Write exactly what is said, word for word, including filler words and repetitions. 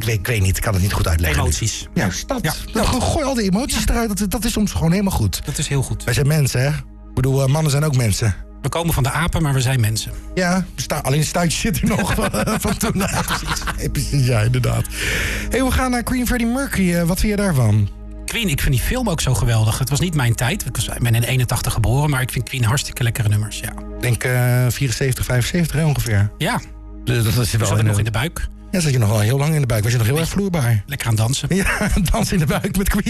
weet, ik weet niet, ik kan het niet goed uitleggen. Emoties. Ja, dat. Ja. Nou, gewoon gooi al die emoties ja. eruit, dat, dat is soms gewoon helemaal goed. Dat is heel goed. Wij zijn mensen, hè? Ik bedoel, mannen zijn ook mensen. We komen van de apen, maar we zijn mensen. Ja, sta, alleen het stuitje zit er nog van, van toen. Ja, precies. Hey, precies, ja, inderdaad. Hey, we gaan naar Queen Freddie Mercury. Uh, wat vind je daarvan? Queen, ik vind die film ook zo geweldig. Het was niet mijn tijd. Ik, was, ik ben in eenentachtig geboren, maar ik vind Queen hartstikke lekkere nummers. Ja. Ik denk uh, vierenzeventig, vijfenzeventig hè, ongeveer. Ja. Dus dat is wel zat nog in de buik. Ja, zat je nog wel heel lang in de buik. Was je nog heel erg vloeibaar. Lekker aan dansen. Ja, dansen in de buik met Queen.